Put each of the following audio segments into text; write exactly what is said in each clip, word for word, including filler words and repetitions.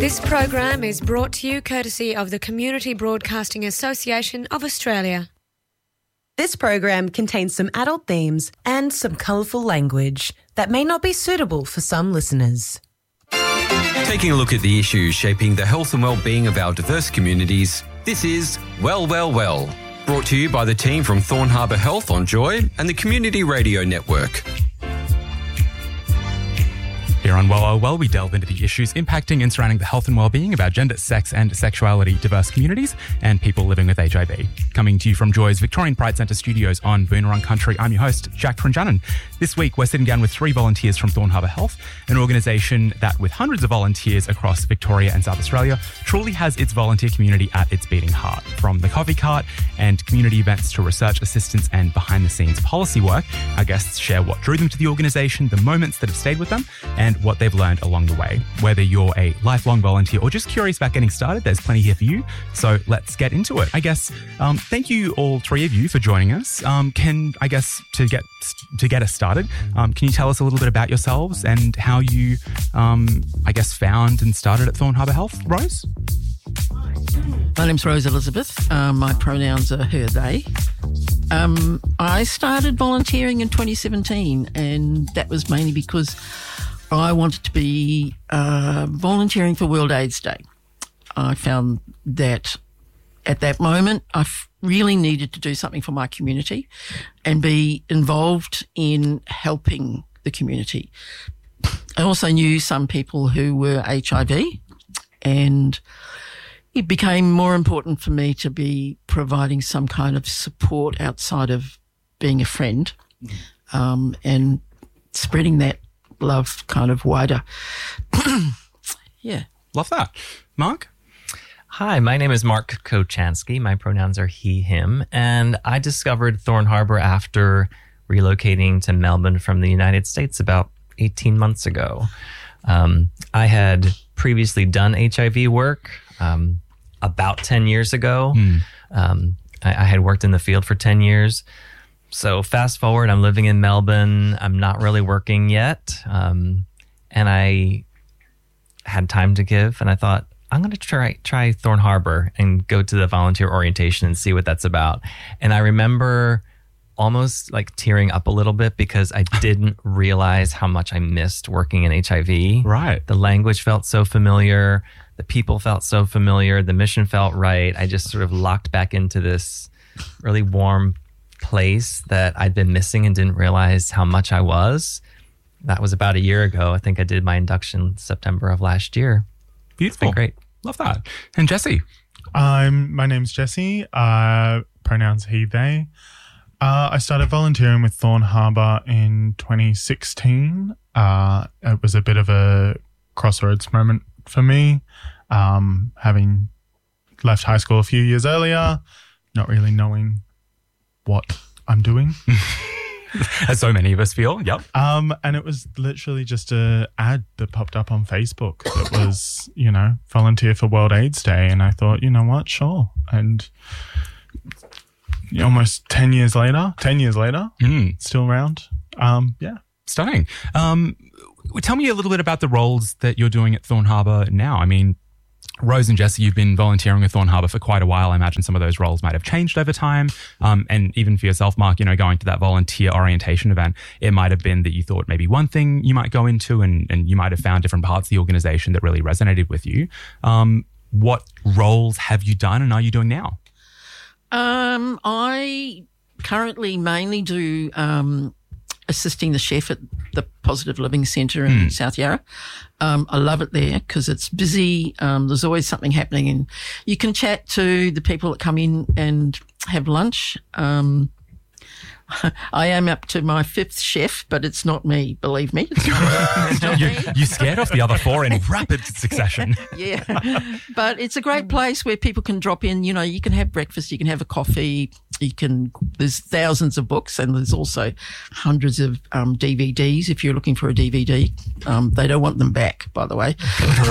This program is brought to you courtesy of the Community Broadcasting Association of Australia. This program contains some adult themes and some colourful language that may not be suitable for some listeners. Taking a look at the issues shaping the health and well-being of our diverse communities, this is Well, Well, Well, brought to you by the team from Thorn Harbour Health on Joy and the Community Radio Network. Here on Well, Well, Well, we delve into the issues impacting and surrounding the health and well-being of our gender, sex and sexuality diverse communities and people living with H I V. Coming to you from Joy's Victorian Pride Centre studios on Boonwurrung Country, I'm your host, Jack Trinjanen. This week, we're sitting down with three volunteers from Thorn Harbour Health, an organisation that, with hundreds of volunteers across Victoria and South Australia, truly has its volunteer community at its beating heart. From the coffee cart and community events to research assistance and behind-the-scenes policy work, our guests share what drew them to the organisation, the moments that have stayed with them, and what they've learned along the way. Whether you're a lifelong volunteer or just curious about getting started, there's plenty here for you. So let's get into it. I guess, um, thank you all three of you for joining us. Um, can, I guess, to get to get us started, um, can you tell us a little bit about yourselves and how you, um, I guess, found and started at Thorn Harbour Health? Rose? My name's Rose Elizabeth. Um, my pronouns are her, they. Um, I started volunteering in twenty seventeen, and that was mainly because I wanted to be uh, volunteering for World AIDS Day. I found that at that moment I f- really needed to do something for my community and be involved in helping the community. I also knew some people who were H I V, and it became more important for me to be providing some kind of support outside of being a friend, um, and spreading that love kind of wider. Yeah. Love that. Mark? Hi, my name is Mark Kochansky. My pronouns are he, him, and I discovered Thorn Harbour after relocating to Melbourne from the United States about eighteen months ago. Um, I had previously done H I V work um, about ten years ago. Mm. Um, I, I had worked in the field for ten years. So fast forward, I'm living in Melbourne. I'm not really working yet. Um, and I had time to give. And I thought, I'm going to try try Thorn Harbour and go to the volunteer orientation and see what that's about. And I remember almost like tearing up a little bit because I didn't realize how much I missed working in H I V. Right. The language felt so familiar. The people felt so familiar. The mission felt right. I just sort of locked back into this really warm place that I'd been missing and didn't realize how much I was. That was about a year ago. I think I did my induction September of last year. Beautiful. It's been great. Love that. And Jesse? Um, my name's Jesse. Uh, pronouns he, they. Uh, I started volunteering with Thorn Harbour in twenty sixteen. Uh, it was a bit of a crossroads moment for me, um, having left high school a few years earlier, not really knowing what I'm doing. As so many of us feel, yep. Um, and it was literally just a ad that popped up on Facebook that was, you know, volunteer for World AIDS Day. And I thought, you know what, sure. And almost ten years later, ten years later, mm. still around. Um, yeah. Stunning. Um, tell me a little bit about the roles that you're doing at Thorn Harbour now. I mean, Rose and Jesse, you've been volunteering with Thorn Harbour for quite a while. I imagine some of those roles might have changed over time. Um, and even for yourself, Mark, you know, going to that volunteer orientation event, it might have been that you thought maybe one thing you might go into and, and you might have found different parts of the organisation that really resonated with you. Um, what roles have you done and are you doing now? Um, I currently mainly do um, assisting the chef at the Positive Living Centre in mm. South Yarra. Um, I love it there because it's busy. Um, there's always something happening, and you can chat to the people that come in and have lunch. Um, I am up to my fifth chef, but it's not me, believe me. It's not, it's not you, me. You scared off the other four in rapid succession. Yeah. But it's a great place where people can drop in. You know, you can have breakfast, you can have a coffee, you can, there's thousands of books, and there's also hundreds of um, D V Ds if you're looking for a D V D. Um, they don't want them back, by the way.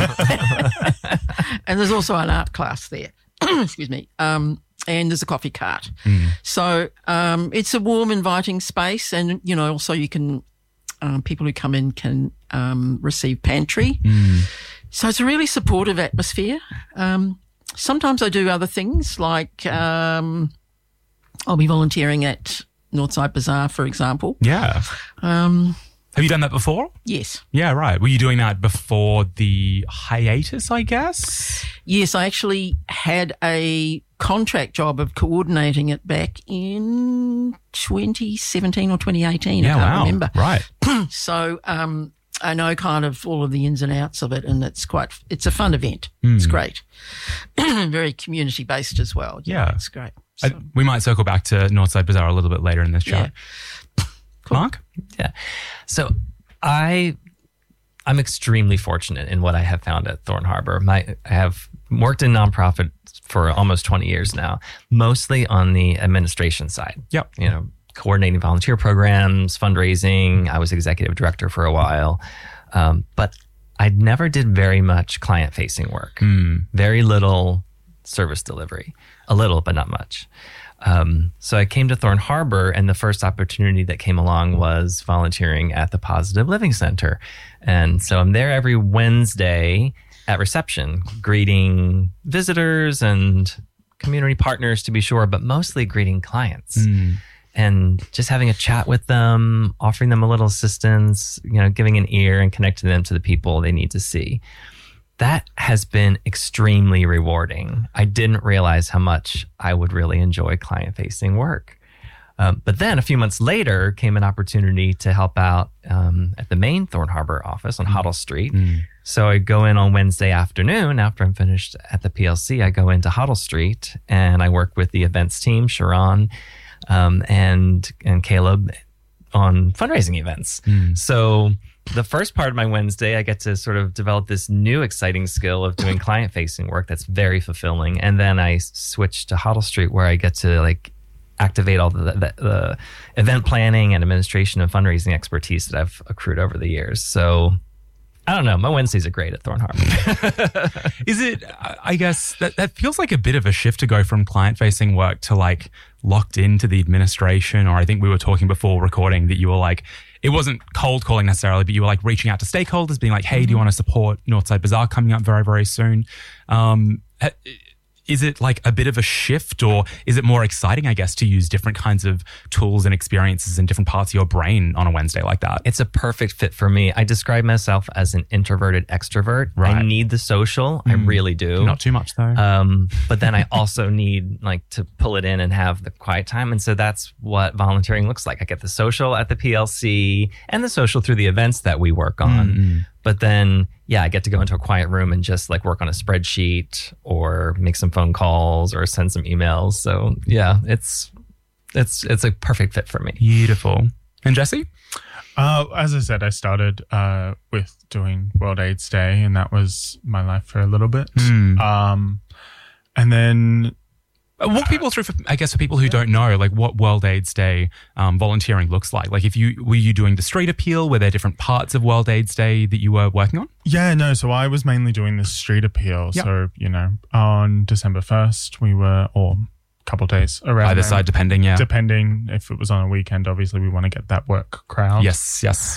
And there's also an art class there. Excuse me. Um, and there's a coffee cart. Mm. So um, it's a warm, inviting space, and, you know, also you can, um, people who come in can um, receive pantry. Mm. So it's a really supportive atmosphere. Um, sometimes I do other things, like um, I'll be volunteering at Northside Bazaar, for example. Yeah. Um, Have you done that before? yes. Yeah, right. Were you doing that before the hiatus, I guess? Yes, I actually had a contract job of coordinating it back in twenty seventeen or twenty eighteen. Yeah, I can't wow. remember. Right. So um, I know kind of all of the ins and outs of it, and it's quite, it's a fun event. It's great. Very community based as well. Yeah. It's great. So, I, we might circle back to Northside Bazaar a little bit later in this chat. Cool. Mark? Yeah. So I I'm extremely fortunate in what I have found at Thorn Harbor. My I have worked in nonprofit for almost twenty years now, mostly on the administration side. Yep. You know, coordinating volunteer programs, fundraising. I was executive director for a while. Um, but I never did very much client-facing work. Mm. Very little service delivery. A little, but not much. Um, so I came to Thorn Harbor, and the first opportunity that came along was volunteering at the Positive Living Center. And so I'm there every Wednesday at reception, greeting visitors and community partners, to be sure, but mostly greeting clients. Mm. And just having a chat with them, offering them a little assistance, you know, giving an ear and connecting them to the people they need to see. That has been extremely rewarding. I didn't realize how much I would really enjoy client-facing work. Um, but then a few months later came an opportunity to help out um, at the main Thorn Harbor office on Hoddle Street. Mm. So I go in on Wednesday afternoon after I'm finished at the P L C. I go into Hoddle Street and I work with the events team, Sharon um, and and Caleb, on fundraising events. Mm. So the first part of my Wednesday, I get to sort of develop this new exciting skill of doing client-facing work that's very fulfilling. And then I switch to Hoddle Street, where I get to like activate all the, the, the event planning and administration and fundraising expertise that I've accrued over the years. So I don't know. My Wednesdays are great at Thorn Harbor. Is it, I guess, that, that feels like a bit of a shift to go from client-facing work to like locked into the administration, or I think we were talking before recording that you were like, it wasn't cold calling necessarily, but you were like reaching out to stakeholders, being like, hey, mm-hmm. do you want to support Northside Bazaar coming up very, very soon? Um, is it like a bit of a shift, or is it more exciting, I guess, to use different kinds of tools and experiences in different parts of your brain on a Wednesday like that? It's a perfect fit for me. I describe myself as an introverted extrovert. Right. I need the social. Mm. I really do. Not too much though. Um, but then I also need like to pull it in and have the quiet time. And so that's what volunteering looks like. I get the social at the P L C and the social through the events that we work on. Mm-hmm. But then, yeah, I get to go into a quiet room and just like work on a spreadsheet or make some phone calls or send some emails. So yeah, it's it's it's a perfect fit for me. Beautiful. And Jesse? Uh, as I said, I started uh, with doing World AIDS Day, and that was my life for a little bit. Mm. Um, and then walk people through, for, I guess, for people who don't know, like what World AIDS Day um, volunteering looks like. Like, if you were you doing the street appeal? Were there different parts of World AIDS Day that you were working on? Yeah, no. So I was mainly doing the street appeal. Yep. So you know, on December first, we were, or a couple of days around Either there, side, depending. Yeah, depending if it was on a weekend. Obviously, we want to get that work crowd. Yes, yes.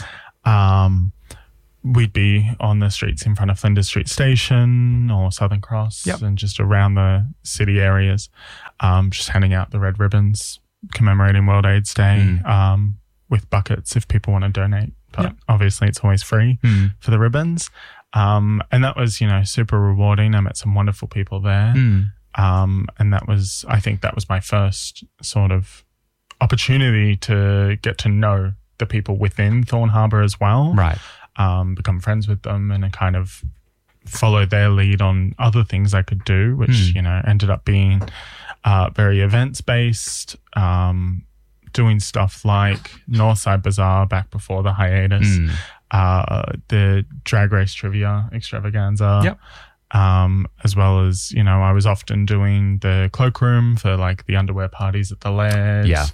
Um, we'd be on the streets in front of Flinders Street Station or Southern Cross, yep. and just around the city areas, um, just handing out the red ribbons commemorating World AIDS Day, mm. um, with buckets if people want to donate. But yep. obviously it's always free mm. for the ribbons. Um, and that was, you know, super rewarding. I met some wonderful people there. Mm. Um, and that was, I think that was my first sort of opportunity to get to know the people within Thorn Harbor as well. Right. Um, become friends with them and kind of follow their lead on other things I could do, which, mm. you know, ended up being uh, very events based, um, doing stuff like Northside Bazaar back before the hiatus, mm. uh, the Drag Race Trivia Extravaganza, yep. um, as well as, you know, I was often doing the cloakroom for like the underwear parties at the Laird. Yeah.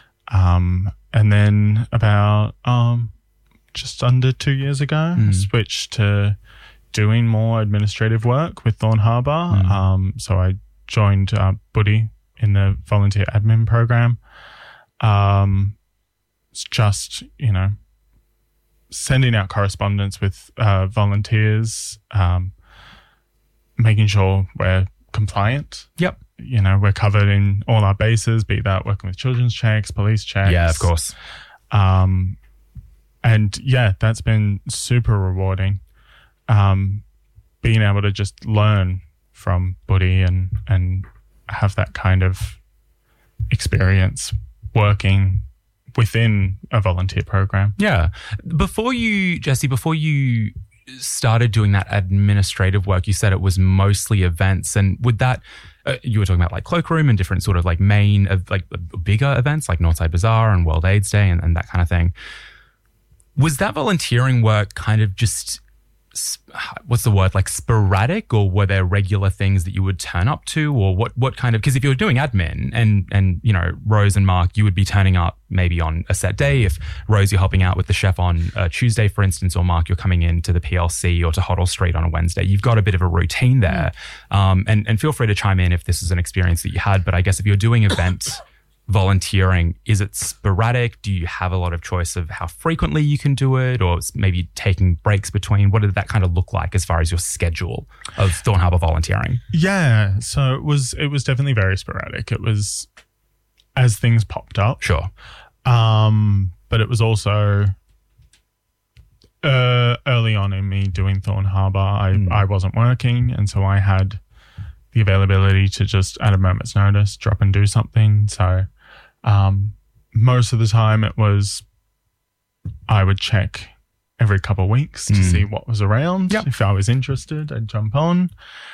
Um, and then about, um, just under two years ago, mm. switched to doing more administrative work with Thorn Harbor. Mm. Um, so I joined uh, Buddy in the volunteer admin program. Um, it's just, you know, sending out correspondence with uh, volunteers, um, making sure we're compliant. Yep. You know, we're covered in all our bases, be that working with children's checks, police checks. Yeah, of course. Um, and yeah, that's been super rewarding. Um, being able to just learn from Buddy and, and have that kind of experience working within a volunteer program. Yeah. Before you, Jesse, before you started doing that administrative work, you said it was mostly events. And would that, uh, you were talking about like Cloakroom and different sort of like main, uh, like bigger events like Northside Bazaar and World AIDS Day and, and that kind of thing. Was that volunteering work kind of just, what's the word, like sporadic, or were there regular things that you would turn up to, or what, what kind of, because if you were doing admin and, and, you know, Rose and Mark, you would be turning up maybe on a set day. If Rose, you're helping out with the chef on a Tuesday, for instance, or Mark, you're coming in to the P L C or to Hoddle Street on a Wednesday, you've got a bit of a routine there. Um, and, and feel free to chime in if this is an experience that you had, but I guess if you're doing events volunteering, is it sporadic? Do you have a lot of choice of how frequently you can do it, or maybe taking breaks between? What did that kind of look like as far as your schedule of Thorn Harbour volunteering? Yeah, so it was it was definitely very sporadic. It was as things popped up. Sure. Um, but it was also uh, early on in me doing Thorn Harbour, I, mm. I wasn't working, and so I had the availability to just at a moment's notice drop and do something. So Um, most of the time it was, I would check every couple of weeks to Mm. see what was around. Yep. If I was interested, I'd jump on.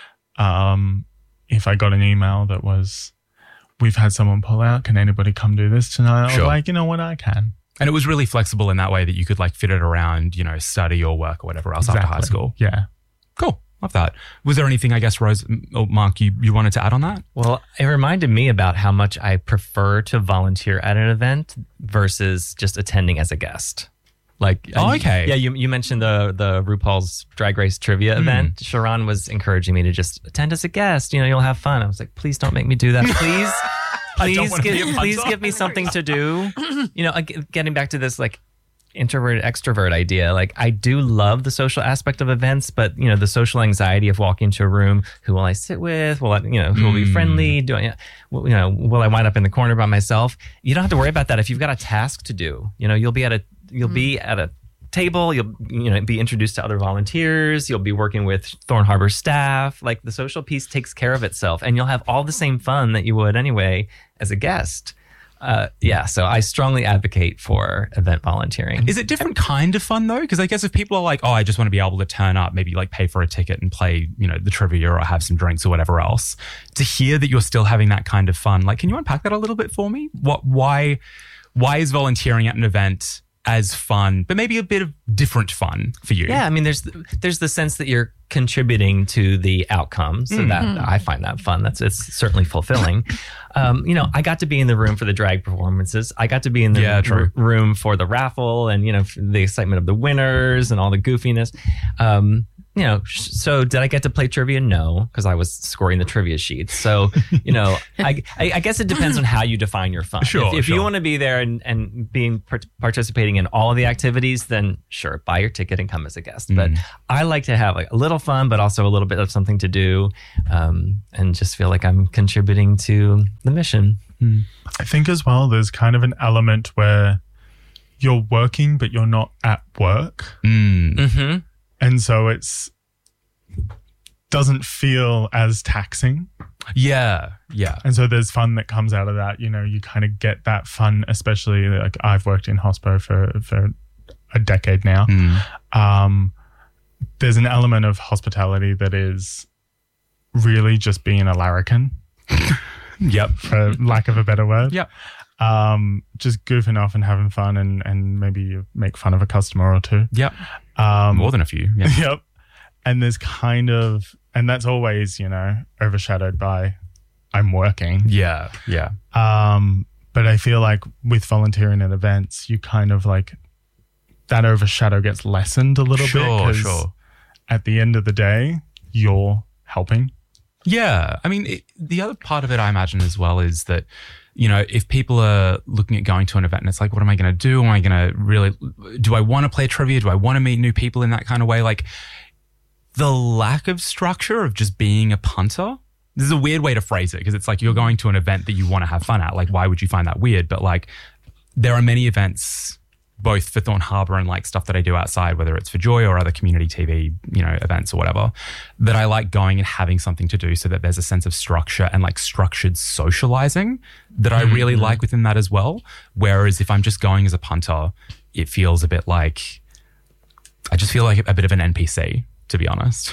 Um, if I got an email that was, we've had someone pull out, can anybody come do this tonight? I Sure. was like, you know what, I can. And it was really flexible in that way that you could like fit it around, you know, study or work or whatever else after high school. Yeah. Cool. Love that. Was there anything, I guess, Rose or Mark, you, you wanted to add on that? Well, it reminded me about how much I prefer to volunteer at an event versus just attending as a guest. Like, Oh, uh, okay. Yeah, you you mentioned the the RuPaul's Drag Race trivia Mm. event. Sharon was encouraging me to just attend as a guest. You know, you'll have fun. I was like, please don't make me do that. Please, I don't please, wanna be give, a fun please time. give me something to do. You know, ag- getting back to this, like, introvert extrovert idea, like I do love the social aspect of events, but you know, the social anxiety of walking into a room, who will I sit with, will I, you know, who will be Mm. friendly, do I, you know, will I wind up in the corner by myself? You don't have to worry about that if you've got a task to do. You know, you'll be at a you'll mm. be at a table, you'll you know be introduced to other volunteers, you'll be working with Thorn Harbour staff. Like, the social piece takes care of itself, and you'll have all the same fun that you would anyway as a guest. Uh, yeah, so I strongly advocate for event volunteering. Is it different kind of fun though? Because I guess if people are like, oh, I just want to be able to turn up, maybe like pay for a ticket and play, you know, the trivia or have some drinks or whatever else, to hear that you're still having that kind of fun, like, can you unpack that a little bit for me? What, why, why is volunteering at an event as fun, but maybe a bit of different fun for you? Yeah, I mean, there's there's the sense that you're contributing to the outcome, so Mm. that I find that fun. That's it's certainly fulfilling. um, you know, I got to be in the room for the drag performances. I got to be in the Yeah, true. r- room for the raffle, and you know, the excitement of the winners and all the goofiness. Um, you know, sh- so did I get to play trivia? No, because I was scoring the trivia sheets. So, you know, I, I I guess it depends on how you define your fun. Sure, if if sure. you want to be there and, and being part- participating in all of the activities, then sure, buy your ticket and come as a guest. But Mm. I like to have like a little fun, but also a little bit of something to do, um, and just feel like I'm contributing to the mission. I think as well, there's kind of an element where you're working, but you're not at work. Mm. Mm-hmm. And so it's doesn't feel as taxing. Yeah, yeah. And so there's fun that comes out of that. You know, you kind of get that fun, especially like I've worked in hospo for, for a decade now. Mm. Um, there's an element of hospitality that is really just being a larrikin, Yep. for lack of a better word. Yep. Um, just goofing off and having fun, and, and maybe you make fun of a customer or two. Yep. Um, More than a few. Yeah. Yep. And there's kind of, and that's always, you know, overshadowed by I'm working. Yeah. Yeah. Um, but I feel like with volunteering at events, you kind of like that overshadow gets lessened a little Sure, bit. 'cause sure. At the end of the day, you're helping. Yeah. I mean, it, the other part of it, I imagine as well, is that you know, if people are looking at going to an event and it's like, what am I going to do? Am I going to really, do I want to play trivia? Do I want to meet new people in that kind of way? Like the lack of structure of just being a punter. This is a weird way to phrase it because it's like you're going to an event that you want to have fun at. Like, why would you find that weird? But like, there are many events, both for Thorn Harbour and like stuff that I do outside, whether it's for Joy or other community T V, you know, events or whatever, that I like going and having something to do so that there's a sense of structure and like structured socializing that I really mm-hmm. like within that as well. Whereas if I'm just going as a punter, it feels a bit like, I just feel like a bit of an N P C. To be honest.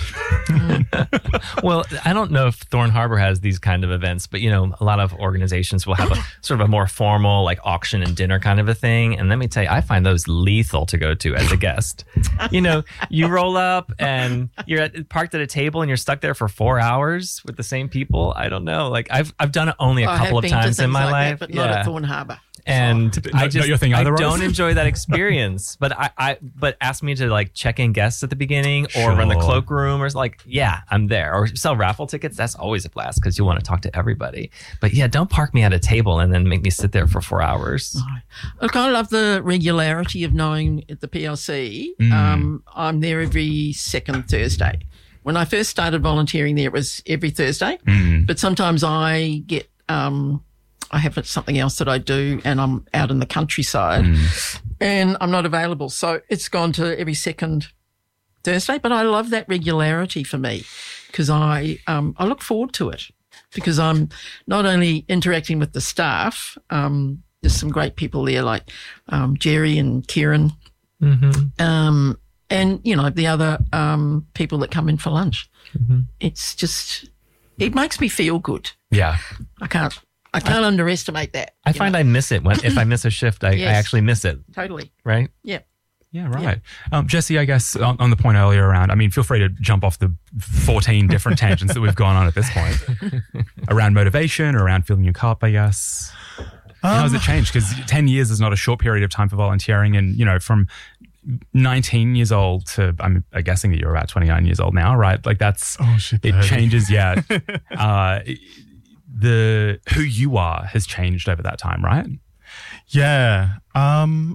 Well, I don't know if Thorn Harbour has these kind of events, but, you know, a lot of organizations will have a sort of a more formal, like auction and dinner kind of a thing. And let me tell you, I find those lethal to go to as a guest. You know, you roll up and you're at, parked at a table and you're stuck there for four hours with the same people. I don't know. Like I've I've done it only a I couple have of been to times in things my like life. that, but yeah. not at Thorn Harbour. And So, I not- just not your thing either, I Rose? don't enjoy that experience. But I, I but ask me to like check in guests at the beginning or run the Sure. cloakroom or like yeah, I'm there. Or sell raffle tickets. That's always a blast because you want to talk to everybody. But yeah, don't park me at a table and then make me sit there for four hours. Look, I love the regularity of knowing at the P L C. Mm. Um, I'm there every second Thursday. When I first started volunteering there, it was every Thursday. Mm. But sometimes I get, um, I have something else that I do and I'm out in the countryside Mm. and I'm not available. So it's gone to every second Thursday. But I love that regularity for me because I, um, I look forward to it because I'm not only interacting with the staff, um, there's some great people there like um, Jerry and Kieran, Mm-hmm. um, and, you know, the other um, people that come in for lunch. Mm-hmm. It's just, it makes me feel good. Yeah. I can't, I can't underestimate that. I you find know. I miss it when if I miss a shift, I, Yes. I actually miss it. Totally. Right? Yeah. Yeah, right. Um, Jesse, I guess on, on the point earlier around, I mean, feel free to jump off the fourteen different tangents that we've gone on at this point around motivation, around filling your cup, I guess. How has it changed? Because ten years is not a short period of time for volunteering. And, you know, from nineteen years old to, I'm guessing that you're about twenty-nine years old now, right? Like that's, Oh, shit, it thirty. changes. Yeah. uh, the, who you are has changed over that time, right? Yeah. Um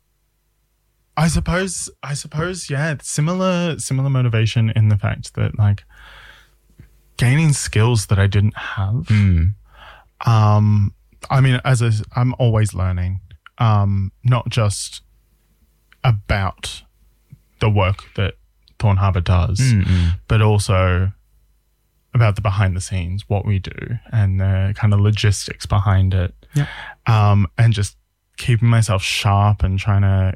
I suppose I suppose yeah, similar similar motivation in the fact that like gaining skills that I didn't have. Mm. Um I mean as a, I'm always learning. Um not just about the work that Thorn Harbour does, Mm-mm. but also about the behind the scenes, what we do and the kind of logistics behind it. Yeah. Um, and just keeping myself sharp and trying to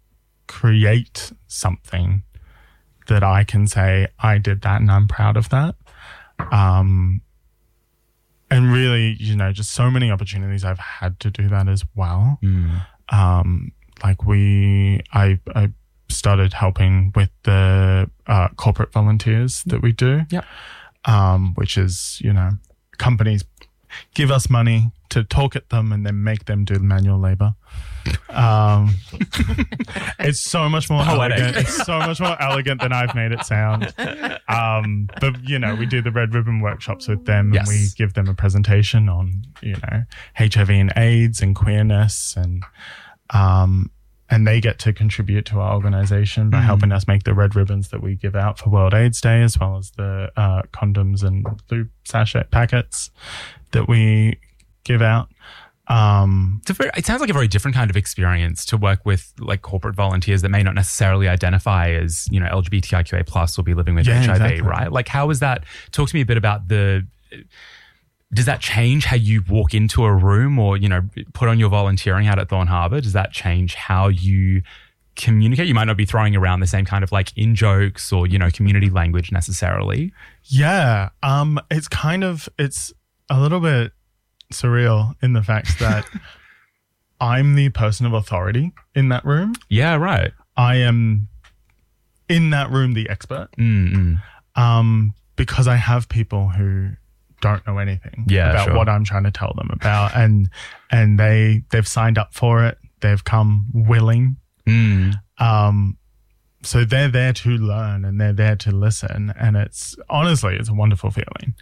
create something that I can say, I did that and I'm proud of that. Um, and really, you know, just so many opportunities I've had to do that as well. Mm. Um, like we, I, I started helping with the uh, corporate volunteers that we do. Yep. Um, which is, you know, companies give us money to talk at them and then make them do manual labor. Um, it's so much more Poetic. elegant. It's so much more elegant than I've made it sound. Um, but, you know, we do the red ribbon workshops with them Yes. and we give them a presentation on, you know, H I V and AIDS and queerness and, um, and they get to contribute to our organization by Mm. helping us make the red ribbons that we give out for World AIDS Day, as well as the uh, condoms and lube sachet packets that we give out. Um, It's a very, it sounds like a very different kind of experience to work with like corporate volunteers that may not necessarily identify as, you know, L G B T I Q A plus or be living with Yeah, H I V, exactly. right? Like how is that? Talk to me a bit about the, does that change how you walk into a room or, you know, put on your volunteering hat at Thorn Harbour? Does that change how you communicate? You might not be throwing around the same kind of like in jokes or, you know, community language necessarily. yeah, um, it's kind of, it's a little bit surreal in the fact that I'm the person of authority in that room. Yeah, right. I am in that room the expert, Mm-mm. um, because I have people who don't know anything Yeah, about sure. what I'm trying to tell them about, and and they they've signed up for it. They've come willing. Mm. Um, so they're there to learn and they're there to listen, and it's honestly it's a wonderful feeling.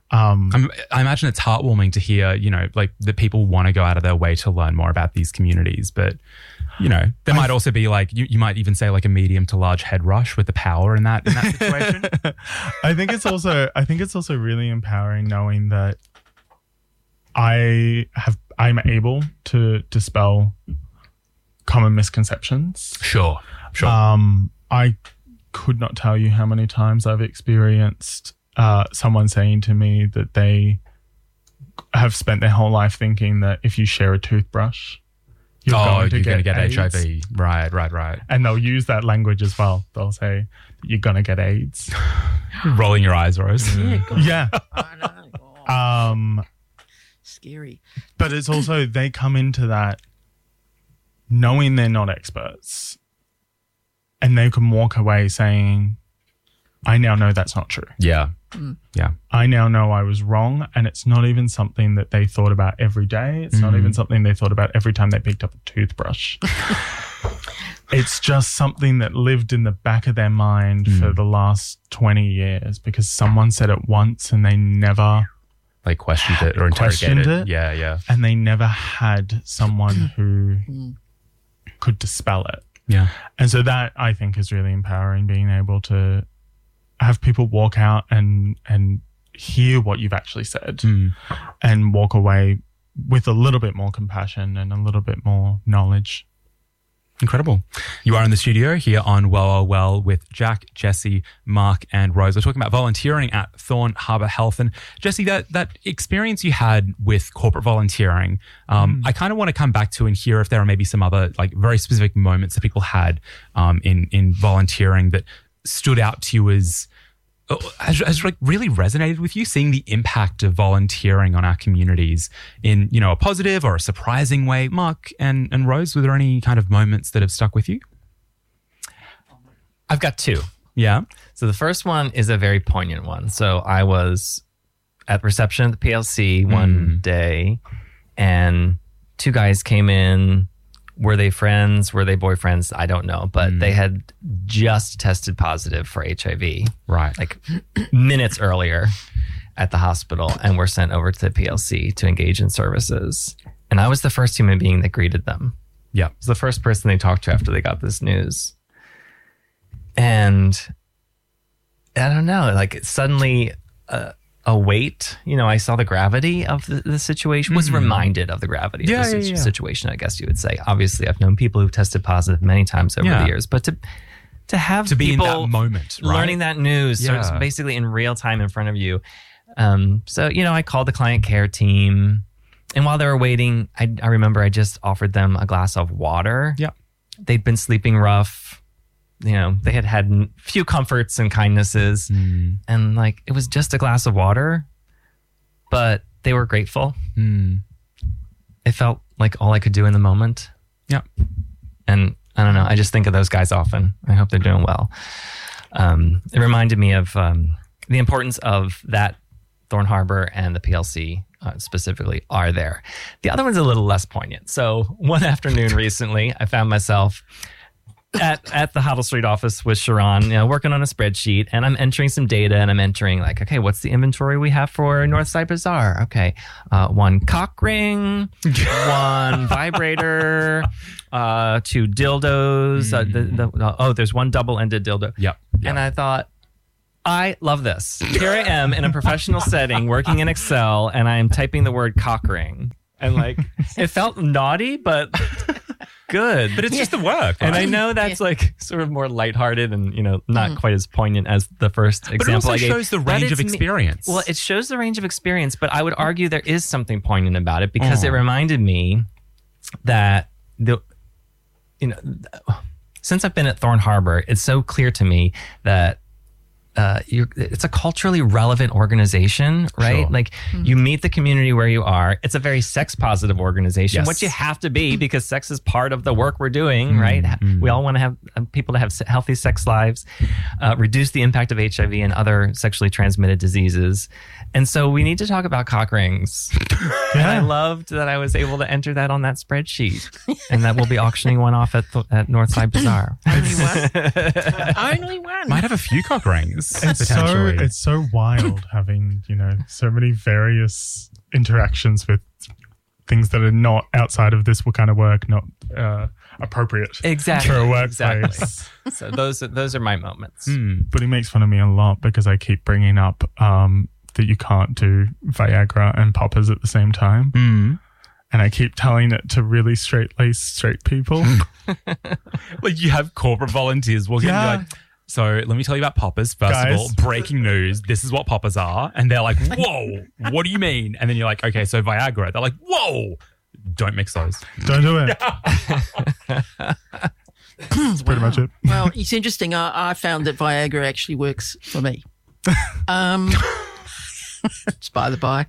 Um, I'm, I imagine it's heartwarming to hear, you know, like that people want to go out of their way to learn more about these communities. But, you know, there might also be like, you, you might even say like a medium to large head rush with the power in that, in that situation. I think it's also, I think it's also really empowering knowing that I have, I'm able to dispel common misconceptions. Sure. Sure. Um, I could not tell you how many times I've experienced uh, someone saying to me that they have spent their whole life thinking that if you share a toothbrush, you're oh, going to you're get, going to get AIDS. H I V. Right, right, right. And they'll use that language as well. They'll say, you're going to get AIDS. Rolling your eyes, Rose. Yeah, God. Yeah. I know. Oh, Um, scary. but it's also, they come into that knowing they're not experts, and they can walk away saying, I now know that's not true. Yeah. Yeah. I now know I was wrong, and it's not even something that they thought about every day. It's not even something they thought about every time they picked up a toothbrush. It's just something that lived in the back of their mind mm. for the last twenty years because someone said it once and they never like questioned it or interrogated questioned it. Yeah, yeah. And they never had someone who could dispel it. Yeah. And so that I think is really empowering, being able to have people walk out and and hear what you've actually said mm. and walk away with a little bit more compassion and a little bit more knowledge. Incredible. You are in the studio here on Well, Well, Well with Jack, Jesse, Mark and Rose. We're talking about volunteering at Thorn Harbour Health. And Jesse, that, that experience you had with corporate volunteering, um, mm. I kind of want to come back to and hear if there are maybe some other like very specific moments that people had um, in, in volunteering that stood out to you as has, has like really resonated with you, seeing the impact of volunteering on our communities in, you know, a positive or a surprising way. Mark and, and Rose, were there any kind of moments that have stuck with you? I've got two. Yeah. So the first one is a very poignant one. So I was at reception at the P L C one mm. day, and two guys came in. Were they friends? Were they boyfriends? I don't know. But mm. they had just tested positive for H I V. Right. Like minutes earlier at the hospital, and were sent over to the P L C to engage in services. And I was the first human being that greeted them. Yeah. I was the first person they talked to after they got this news. And I don't know, like suddenly uh, a weight, you know, I saw the gravity of the, the situation, was mm-hmm. reminded of the gravity yeah, of the yeah, yeah. situation, I guess you would say. Obviously, I've known people who've tested positive many times over yeah. the years, but to to have to be people in that moment, right? learning that news, yeah. so it's basically in real time in front of you. Um, so, you know, I called the client care team, and while they were waiting, I, I remember I just offered them a glass of water. Yeah. They'd been sleeping rough. You know, they had had few comforts and kindnesses, mm. and like it was just a glass of water, but they were grateful. Mm. It felt like all I could do in the moment. Yeah. And I don't know, I just think of those guys often. I hope they're doing well. Um, it reminded me of um, the importance of that Thorn Harbour and the P L C uh, specifically are there. The other one's a little less poignant. So one afternoon recently, I found myself at at the Hoddle Street office with Sharon, you know, working on a spreadsheet, and I'm entering some data, and I'm entering like, okay, what's the inventory we have for Northside Bazaar? Okay, uh, one cock ring, one vibrator, uh, two dildos. Uh, the, the, uh, oh, there's one double-ended dildo. Yep. yep. And I thought, I love this. Here I am in a professional setting, working in Excel, and I am typing the word cock ring, and like, it felt naughty, but good. But it's just the work, right? And I know that's like sort of more lighthearted and, you know, not mm. quite as poignant as the first example But it also I gave. shows the range of experience. Me- well, it shows the range of experience, but I would argue there is something poignant about it because oh. it reminded me that the, you know, since I've been at Thorn Harbour, it's so clear to me that Uh, you're, it's a culturally relevant organization, right? Sure. Like mm-hmm. you meet the community where you are. It's a very sex positive organization, yes. which you have to be because sex is part of the work we're doing, mm-hmm. right? Mm-hmm. We all want to have uh, people to have healthy sex lives, uh, reduce the impact of H I V and other sexually transmitted diseases. And so we need to talk about cock rings. Yeah. And I loved that I was able to enter that on that spreadsheet, and that we'll be auctioning one off at, th- at Northside Bazaar. Only one? Only one. Might have a few cock rings. Yes, It's so potentially. it's so wild having, you know, so many various interactions with things that are not outside of this kind of work, not uh, appropriate Exactly. for a workplace. Exactly. So those are, those are my moments. Hmm. But he makes fun of me a lot because I keep bringing up um, that you can't do Viagra and poppers at the same time. Hmm. And I keep telling it to really straight-laced straight people. Like you have corporate volunteers walking Yeah. in, like, so let me tell you about poppers. First Guys. of all, breaking news. This is what poppers are. And they're like, whoa, what do you mean? And then you're like, okay, so Viagra. They're like, whoa, don't mix those. Don't do it. That's pretty much it. Well, it's interesting. I, I found that Viagra actually works for me. Um, it's by the by.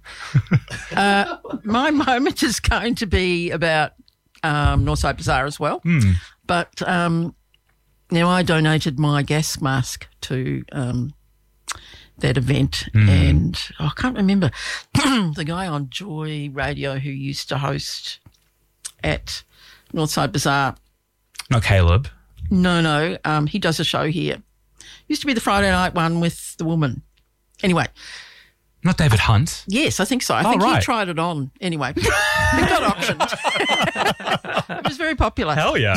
Uh, my moment is going to be about um, Northside Bazaar as well. Hmm. But um, now I donated my gas mask to um, that event, and oh, I can't remember the guy on Joy Radio who used to host at Northside Bazaar. Not Caleb. No, no, um, he does a show here. Used to be the Friday night one with the woman. Anyway, Not David Hunt. yes, I think so. I Oh, think right. he tried it on. Anyway, it got auctioned. It was very popular. Hell yeah.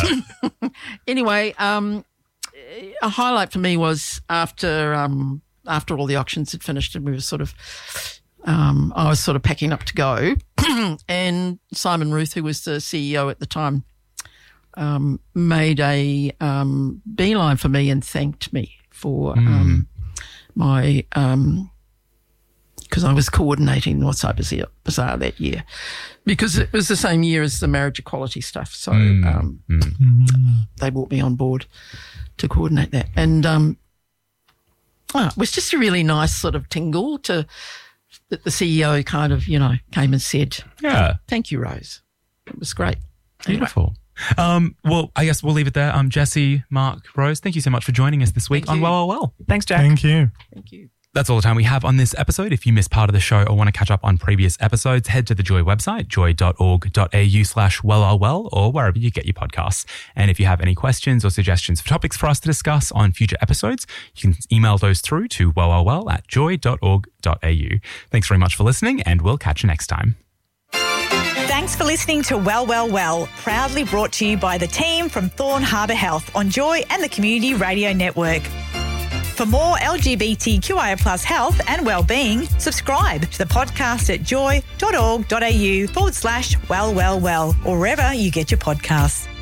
Anyway, um, a highlight for me was after um, after all the auctions had finished and we were sort of, um, I was sort of packing up to go, and Simon Ruth, who was the C E O at the time, um, made a um, beeline for me and thanked me for um, my um, because I was coordinating Northside Bazaar, Bazaar that year, because it was the same year as the marriage equality stuff. So um, they brought me on board to coordinate that. And um, oh, it was just a really nice sort of tingle to that the C E O kind of, you know, came and said, Yeah. thank you, Rose. It was great. Anyway. Beautiful. Um, well, I guess we'll leave it there. Um, Jesse, Mark, Rose, thank you so much for joining us this week Thank on you. Well, Well, Well. Thanks, Jack. Thank you. Thank you. That's all the time we have on this episode. If you missed part of the show or want to catch up on previous episodes, head to the Joy website, joy.org.au slash well or wherever you get your podcasts. And if you have any questions or suggestions for topics for us to discuss on future episodes, you can email those through to well at joy.org.au. Thanks very much for listening, and we'll catch you next time. Thanks for listening to Well, Well, Well, proudly brought to you by the team from Thorn Harbour Health on Joy and the Community Radio Network. For more L G B T Q I A plus health and wellbeing, subscribe to the podcast at joy.org.au forward slash well, well, well, or wherever you get your podcasts.